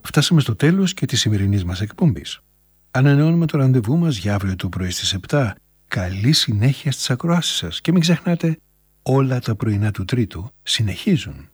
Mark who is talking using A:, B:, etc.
A: Φτάσαμε στο τέλος και της σημερινής μας εκπομπής. Ανανεώνουμε το ραντεβού μας για αύριο το πρωί στις 7. Καλή συνέχεια στις ακροάσεις σας και μην ξεχνάτε, όλα τα πρωινά του Τρίτου συνεχίζουν.